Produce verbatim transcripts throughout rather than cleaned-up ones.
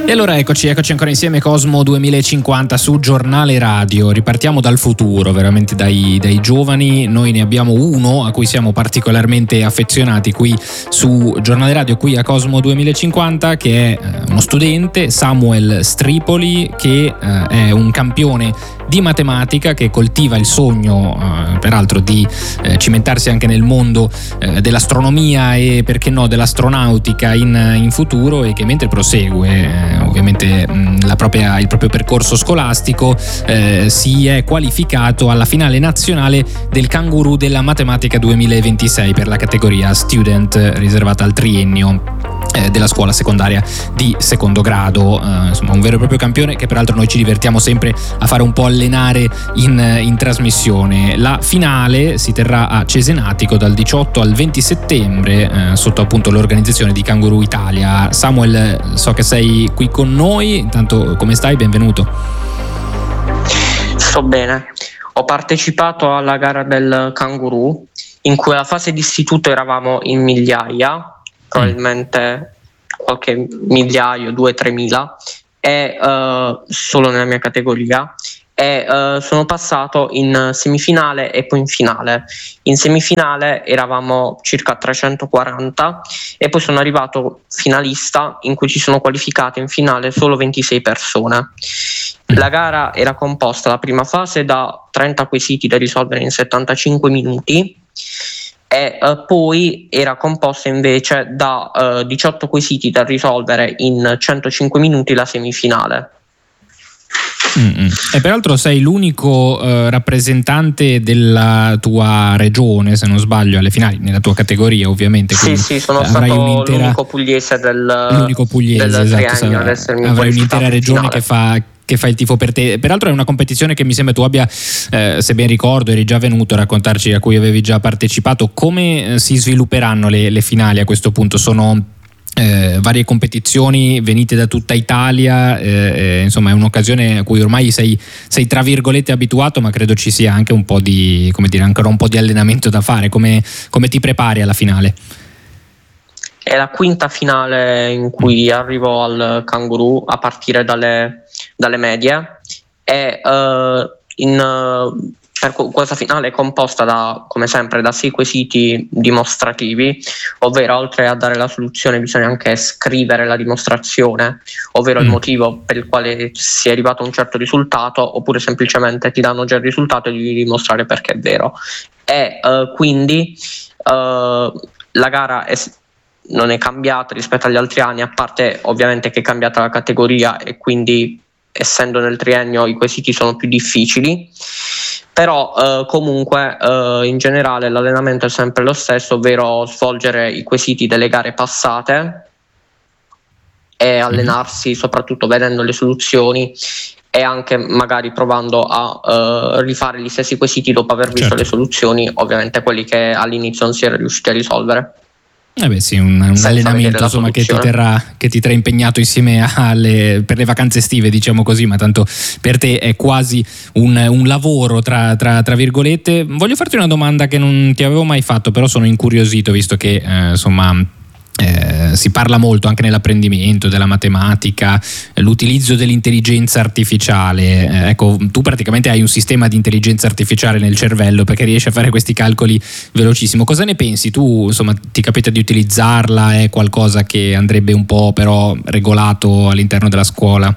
E allora eccoci, eccoci ancora insieme, Cosmo duemilacinquanta su Giornale Radio. Ripartiamo dal futuro, veramente dai, dai giovani. Noi ne abbiamo uno a cui siamo particolarmente affezionati qui su Giornale Radio, qui a Cosmo duemilacinquanta, che è uno studente, Samuel Stripoli, che eh, è un campione di matematica, che coltiva il sogno eh, peraltro di eh, cimentarsi anche nel mondo eh, dell'astronomia e perché no dell'astronautica in, in futuro, e che mentre prosegue eh, ovviamente mh, la propria, il proprio percorso scolastico eh, si è qualificato alla finale nazionale del Canguru della matematica duemilaventisei per la categoria student riservata al triennio della scuola secondaria di secondo grado. Uh, insomma, un vero e proprio campione che peraltro noi ci divertiamo sempre a fare un po' allenare in, in trasmissione. La finale si terrà a Cesenatico dal diciotto al venti settembre uh, sotto appunto l'organizzazione di Canguru Italia. Samuel, so che sei qui con noi, intanto come stai? Benvenuto. Sto bene, ho partecipato alla gara del Canguru in cui alla fase di istituto eravamo in migliaia, probabilmente qualche migliaio, due tre mila, e uh, solo nella mia categoria, e uh, sono passato in semifinale e poi in finale. In semifinale eravamo circa trecentoquaranta e poi sono arrivato finalista, in cui ci sono qualificate in finale solo ventisei persone. La gara era composta, la prima fase, da trenta quesiti da risolvere in settantacinque minuti, e uh, poi era composta invece da uh, diciotto quesiti da risolvere in centocinque minuti la semifinale. Mm-hmm. E peraltro sei l'unico uh, rappresentante della tua regione, se non sbaglio, alle finali, nella tua categoria ovviamente. Sì, sì, sono stato l'unico pugliese del, l'unico pugliese, del esatto, triennio ad essermi avrai un'intera regione finale. che fa che fa il tifo per te. Peraltro è una competizione che mi sembra tu abbia, eh, se ben ricordo, eri già venuto a raccontarci, a cui avevi già partecipato. Come eh, si svilupperanno le, le finali a questo punto? Sono eh, varie competizioni venite da tutta Italia, eh, eh, insomma è un'occasione a cui ormai sei, sei tra virgolette abituato, ma credo ci sia anche un po' di, come dire, ancora un po' di allenamento da fare. Come, come ti prepari alla finale? È la quinta finale in cui arrivo al Canguru a partire dalle, dalle medie, e uh, in, uh, per questa finale è composta da, come sempre, da sei quesiti dimostrativi, ovvero oltre a dare la soluzione bisogna anche scrivere la dimostrazione, ovvero mm. il motivo per il quale si è arrivato a un certo risultato, oppure semplicemente ti danno già il risultato e devi dimostrare perché è vero. E uh, quindi uh, la gara è non è cambiata rispetto agli altri anni, a parte ovviamente che è cambiata la categoria e quindi essendo nel triennio i quesiti sono più difficili, però eh, comunque eh, in generale l'allenamento è sempre lo stesso, ovvero svolgere i quesiti delle gare passate e allenarsi soprattutto vedendo le soluzioni e anche magari provando a uh, rifare gli stessi quesiti dopo aver visto certo. le soluzioni, ovviamente quelli che all'inizio non si era riusciti a risolvere. Eh beh sì, un, un allenamento insomma che ti, terrà, che ti terrà impegnato insieme alle, per le vacanze estive, diciamo così, ma tanto per te è quasi un, un lavoro tra, tra, tra virgolette. Voglio farti una domanda che non ti avevo mai fatto, però sono incuriosito visto che eh, insomma Eh, si parla molto anche nell'apprendimento della matematica, eh, l'utilizzo dell'intelligenza artificiale. Eh, ecco, tu praticamente hai un sistema di intelligenza artificiale nel cervello perché riesci a fare questi calcoli velocissimo. Cosa ne pensi? Tu, insomma, ti capita di utilizzarla? È qualcosa che andrebbe un po' però regolato all'interno della scuola?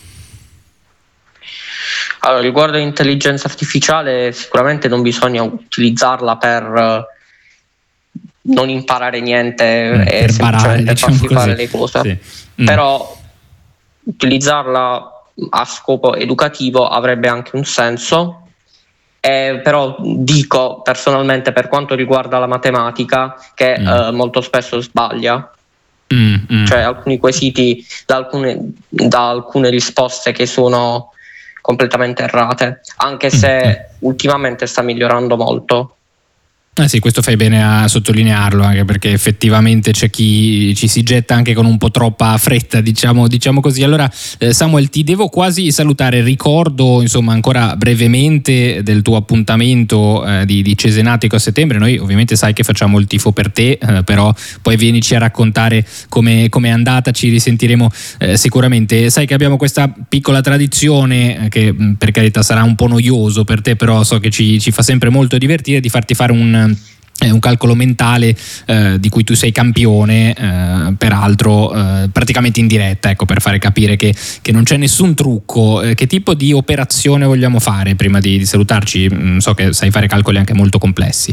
Allora, riguardo all'intelligenza artificiale, sicuramente non bisogna utilizzarla per non imparare niente mm, e semplicemente diciamo farsi così. Fare le cose, sì. mm. Però utilizzarla a scopo educativo avrebbe anche un senso, eh, però dico personalmente, per quanto riguarda la matematica, che mm. eh, molto spesso sbaglia. Mm, mm. Cioè alcuni quesiti da alcune, da alcune risposte che sono completamente errate, anche se mm. ultimamente sta migliorando molto. Eh sì, questo fai bene a sottolinearlo, anche perché effettivamente c'è chi ci si getta anche con un po' troppa fretta, diciamo, diciamo così. Allora eh, Samuel, ti devo quasi salutare, ricordo insomma ancora brevemente del tuo appuntamento eh, di, di Cesenatico a settembre. Noi ovviamente sai che facciamo il tifo per te, eh, però poi vienici a raccontare come è andata, ci risentiremo eh, sicuramente. Sai che abbiamo questa piccola tradizione eh, che per carità sarà un po' noioso per te, però so che ci, ci fa sempre molto divertire, di farti fare un È un calcolo mentale eh, di cui tu sei campione, eh, peraltro eh, praticamente in diretta, ecco, per fare capire che, che non c'è nessun trucco. Eh, che tipo di operazione vogliamo fare prima di, di salutarci? Mm, so che sai fare calcoli anche molto complessi.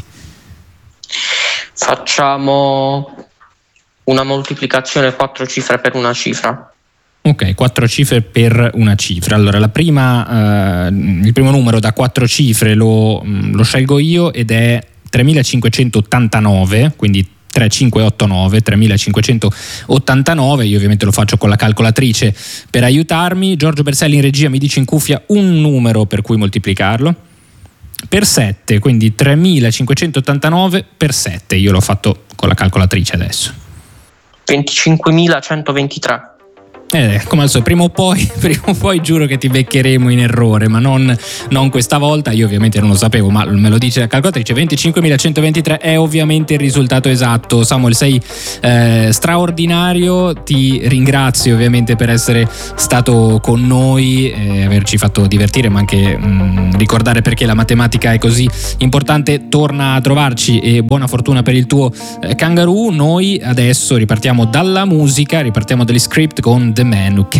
Facciamo una moltiplicazione quattro cifre per una cifra. Ok, quattro cifre per una cifra. Allora la prima, eh, il primo numero da quattro cifre lo, lo scelgo io ed è tremilacinquecentottantanove, quindi tremilacinquecentottantanove, tremilacinquecentottantanove. Io ovviamente lo faccio con la calcolatrice per aiutarmi. Giorgio Berselli in regia mi dice in cuffia un numero per cui moltiplicarlo per sette, quindi tremilacinquecentottantanove per sette. Io l'ho fatto con la calcolatrice adesso. venticinquemilacentoventitré. Eh, come al solito, prima o poi, prima o poi giuro che ti beccheremo in errore, ma non, non questa volta. Io ovviamente non lo sapevo, ma me lo dice la calcolatrice. venticinquemilacentoventitré è ovviamente il risultato esatto. Samuel, sei eh, straordinario, ti ringrazio ovviamente per essere stato con noi e averci fatto divertire, ma anche mh, ricordare perché la matematica è così importante. Torna a trovarci e buona fortuna per il tuo eh, Kangaroo. Noi adesso ripartiamo dalla musica, ripartiamo dagli script con The Man Who Came